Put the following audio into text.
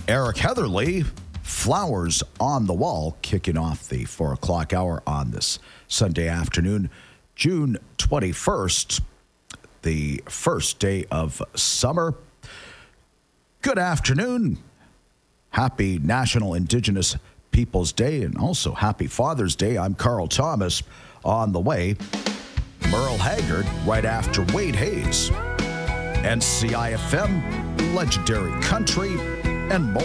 Eric Heatherly, Flowers on the Wall, kicking off the 4 o'clock hour on this Sunday afternoon, June 21st, the first day of summer. Good afternoon. Happy National Indigenous Peoples Day and also happy Father's Day. I'm Carl Thomas. On the way, Merle Haggard right after Wade Hayes. NCIFM, Legendary Country, and more.